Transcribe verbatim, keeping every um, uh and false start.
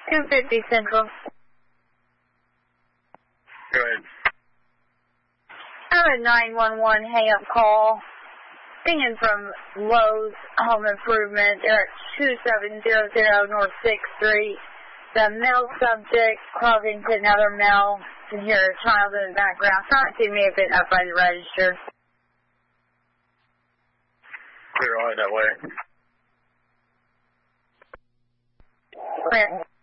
two fifty Central. Go ahead. I have a nine one one hang-up call. Singing from Lowe's Home Improvement. They're at two seven zero zero North sixth Street. The male subject causing to another male. You can hear a child in the background. Sorry to me if it's up by the register. Clear on that way. Clear.